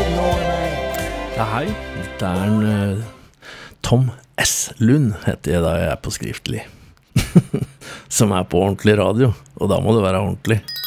Ja, hei, dette en Tom S. Lund, heter jeg da jeg på skriftlig, som på ordentlig radio, og da må det være ordentlig.